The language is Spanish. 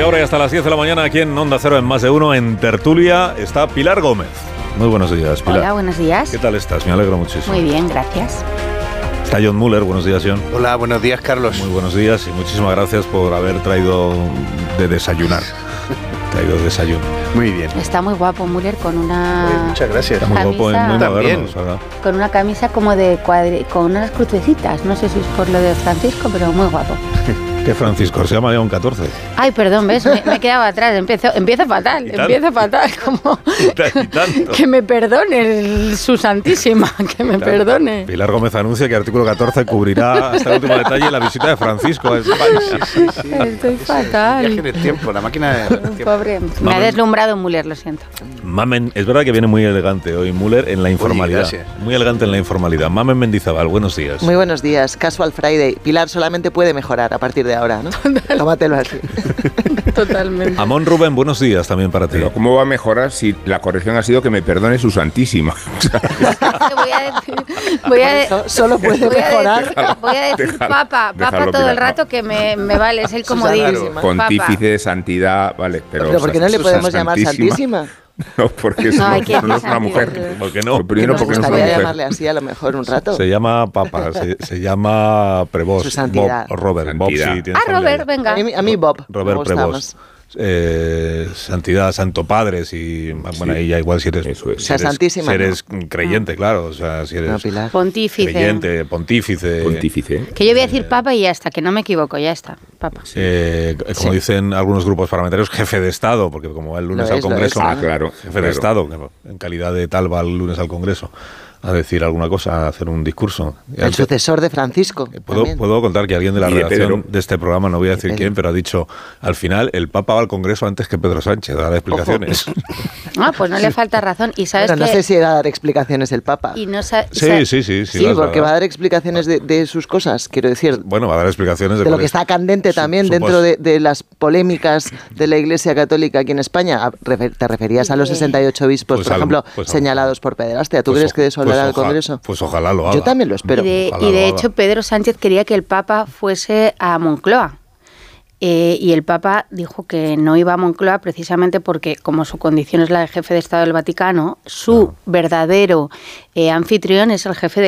Y ahora y hasta las 10 de la mañana aquí en Onda Cero en Más de Uno, en Tertulia, está Pilar Gómez. Muy buenos días, Pilar. Hola, buenos días. ¿Qué tal estás? Me alegro muchísimo. Muy bien, gracias. Está John Muller. Buenos días, John. Hola, buenos días, Carlos. Muy buenos días y muchísimas gracias por haber traído de desayunar. Traído desayuno. Muy bien. Está muy guapo Müller con una... Muchas gracias. Está muy guapo y muy También. moderno, ¿verdad? Con una camisa como de con unas crucecitas. No sé si es por lo de Francisco, pero muy guapo. ¿Qué Francisco? Se llama León 14. Ay, perdón, ¿ves? Me he quedado atrás. Empiezo fatal. Empiezo fatal. Como... Y tanto. Que me perdone su santísima. Que me perdone. Pilar Gómez anuncia que artículo 14 cubrirá hasta el último detalle la visita de Francisco a España. Sí. Estoy fatal. Viaje del tiempo, la máquina del tiempo. Pobre. Me ha deslumbrado Müller, lo siento. Mamen, es verdad que viene muy elegante hoy Müller en la informalidad. gracias. Muy elegante en la informalidad. Mamen Mendizábal, buenos días. Muy buenos días. Casual Friday. Pilar solamente puede mejorar a partir de ahora, ¿no? Tómatelo así. Totalmente. Amón Rubén, buenos días también para ti. Pero ¿cómo va a mejorar si la corrección ha sido que me perdone su santísima? Voy a decir, Solo puede mejorar. voy a decir papa déjalo, todo el Pilar, rato, que me vale, es el comodín. Santísima. Pontífice, santidad, vale. Pero ¿por qué no le su podemos llamar santísima? No, porque No, hay que no es decir una mujer. santidad. ¿Por qué no? Lo primero, Nos porque no es una gustaría mujer. llamarle así a lo mejor un rato. Se llama Papa, se llama Prevost. Su santidad. Bob, Robert. Bob, Santidad. sí, tienes Robert, familia. venga. A mí Bob. Robert me gusta Prevost. más. Santidad, Santo Padre, si, bueno, ahí ya igual si eres, Eso es. si O sea, eres, santísima, si eres ¿no? creyente, claro, o sea, si eres No, Pilar. Pontífice. creyente, pontífice, Pontífice. Que yo voy a decir papa y ya está, que no me equivoco, ya está. Papa. como dicen algunos grupos parlamentarios, jefe de Estado, porque como va el lunes Lo al es, lo Congreso, es. Ah, claro. jefe claro. de Estado, que en calidad de tal va el lunes al Congreso a decir alguna cosa, a hacer un discurso. El sucesor de Francisco. también. Puedo contar que alguien de la Y de redacción Pedro. de este programa, no voy a decir Pedro. quién, pero ha dicho, al final el Papa va al Congreso antes que Pedro Sánchez, a dar explicaciones. Ah, pues no le falta razón. Y sabes Bueno, no que... sé si va a dar explicaciones el Papa. Y no Sí. Sí, las porque dar. va a dar explicaciones de sus cosas, quiero decir. Bueno, va a dar explicaciones De lo que está candente también dentro de las polémicas de la Iglesia Católica aquí en España. Te referías a los 68 obispos, Pues por ejemplo, pues señalados por pederastia. ¿Tú pues crees que de eso hablará el Congreso? Pues ojalá lo haga. Yo también lo espero. Ojalá Y lo de haga. hecho Pedro Sánchez quería que el Papa fuese a Moncloa. Y el Papa dijo que no iba a Moncloa precisamente porque, como su condición es la de jefe de Estado del Vaticano, su verdadero anfitrión es el jefe de